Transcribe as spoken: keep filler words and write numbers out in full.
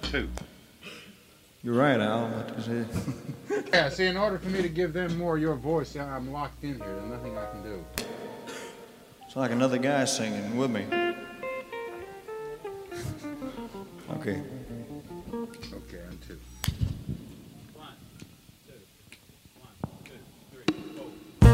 two. You're right, Al. What is it? Yeah, see, in order for me to give them more of your voice, I'm locked in here. There's nothing I can do. It's like another guy singing with me. Okay. Okay, I'm two.